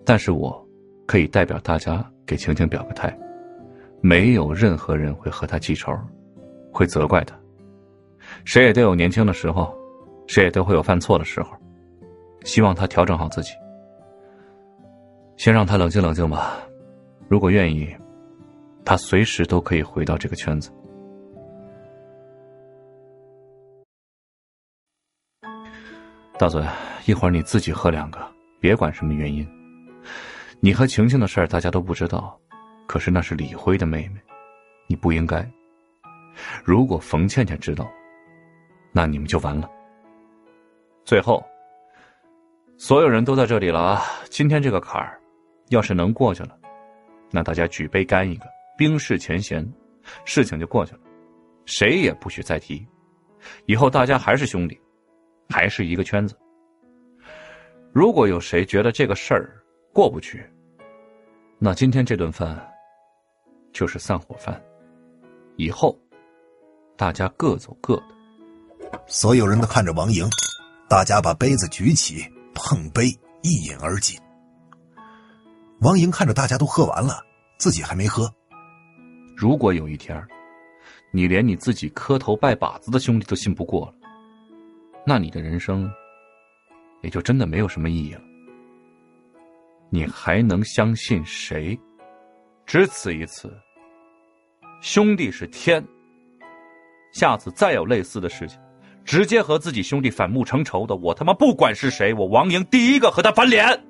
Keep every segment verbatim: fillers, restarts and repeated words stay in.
但是我可以代表大家给晴晴表个态，没有任何人会和她记仇，会责怪她。谁也都有年轻的时候，谁也都会有犯错的时候，希望她调整好自己。先让她冷静冷静吧，如果愿意，她随时都可以回到这个圈子。大嘴，一会儿你自己喝两个，别管什么原因。你和晴晴的事儿大家都不知道，可是那是李辉的妹妹，你不应该。如果冯倩倩知道，那你们就完了。最后，所有人都在这里了啊！今天这个坎儿，要是能过去了，那大家举杯干一个，冰释前嫌，事情就过去了，谁也不许再提。以后大家还是兄弟，还是一个圈子。如果有谁觉得这个事儿过不去，那今天这顿饭就是散伙饭，以后大家各走各的。 所有人都看着王莹，大家把杯子举起，碰杯一饮而尽。王莹看着大家都喝完了，自己还没喝。 如果有一天你连你自己磕头拜把子的兄弟都信不过了，那你的人生也就真的没有什么意义了。你还能相信谁？只此一次，兄弟是天。下次再有类似的事情，直接和自己兄弟反目成仇的，我他妈不管是谁，我王莹第一个和他翻脸。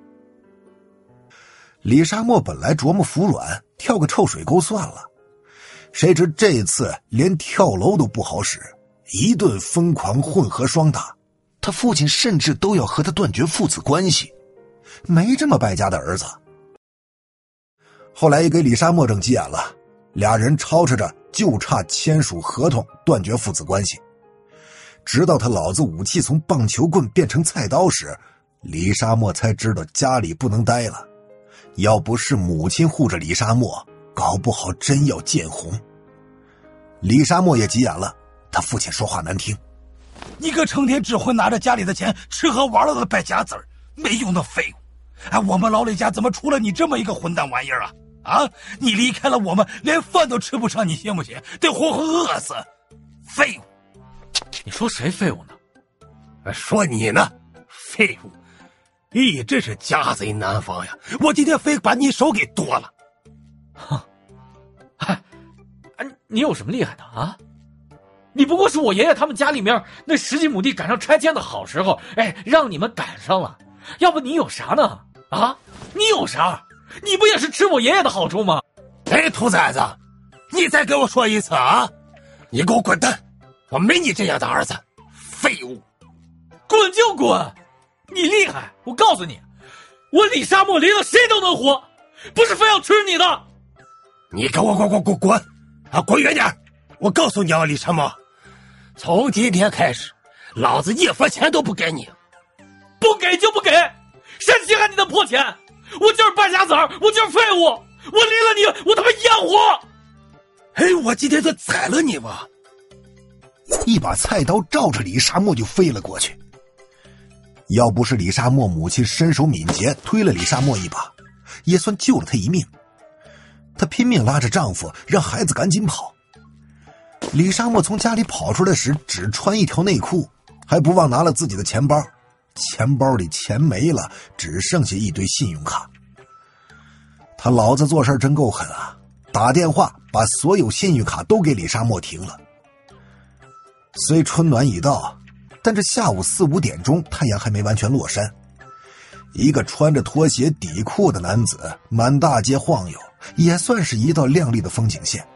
李沙漠本来琢磨服软，跳个臭水沟算了，谁知这次连跳楼都不好使，一顿疯狂混合双打。他父亲甚至都要和他断绝父子关系，没这么败家的儿子。后来也给李沙漠整急眼了，俩人吵吵着就差签署合同断绝父子关系。直到他老子武器从棒球棍变成菜刀时，李沙漠才知道家里不能待了。要不是母亲护着李沙漠，搞不好真要见红。李沙漠也急眼了，他父亲说话难听， 你个成天只会拿着家里的钱吃喝玩乐的败家子儿，没用的废物！哎，我们老李家怎么出了你这么一个混蛋玩意儿啊？啊，你离开了我们，连饭都吃不上，你信不信？得活活饿死！废物！ 你说谁废物呢？ 说你呢，废物！咦，真是家贼难防呀！我今天非把你手给剁了！ 哼，嗨，你有什么厉害的啊？你不过是我爷爷他们家里面那十几亩地赶上拆迁的好时候，哎，让你们赶上了。要不你有啥呢？啊，你有啥？你不也是吃我爷爷的好处吗？ 哎，兔崽子，你再给我说一次啊！你给我滚蛋！我没你这样的儿子，废物！ 滚就滚！你厉害，我告诉你，我李沙漠离了谁都能活，不是非要吃你的。 你给我滚滚滚滚啊，滚远点！我告诉你啊，李沙漠，从今天开始，老子一分钱都不给你。 不给就不给，谁稀罕你的破钱？我就是败家子儿，我就是废物，我离了你，我他妈养活。 哎，我今天就宰了你吧！ 一把菜刀照着李沙漠就飞了过去。要不是李沙漠母亲身手敏捷，推了李沙漠一把，也算救了他一命。她拼命拉着丈夫，让孩子赶紧跑。李沙漠从家里跑出来时，只穿一条内裤，还不忘拿了自己的钱包。钱包里钱没了，只剩下一堆信用卡。他老子做事真够狠啊，打电话把所有信用卡都给李沙漠停了。虽春暖已到，但这下午四五点钟，太阳还没完全落山。一个穿着拖鞋底裤的男子满大街晃悠，也算是一道亮丽的风景线。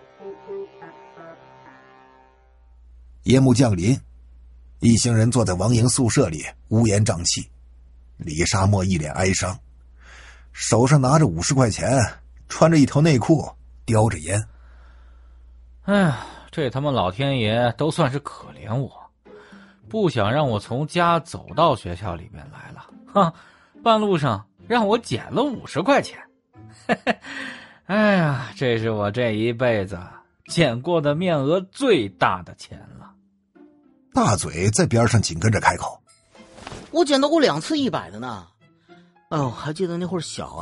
夜幕降临，一行人坐在王莹宿舍里乌烟瘴气。李沙漠一脸哀伤，手上拿着五十块钱，穿着一条内裤，叼着烟。 哎呀，这他妈老天爷都算是可怜我，不想让我从家走到学校里面来了，哈，半路上让我捡了五十块钱。嘿嘿，哎呀，这是我这一辈子捡过的面额最大的钱了。 大嘴在边上紧跟着开口： 我捡到过两次一百的呢。哎呦，还记得那会儿小啊